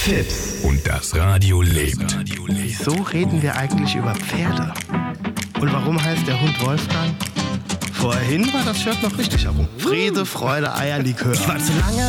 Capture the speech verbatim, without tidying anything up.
Fips. Und das Radio lebt. Wieso reden wir eigentlich über Pferde? Und warum heißt der Hund Wolfgang? Vorhin war das Shirt noch richtig herum. Friede, Freude, Eierlikör. Ich war zu lange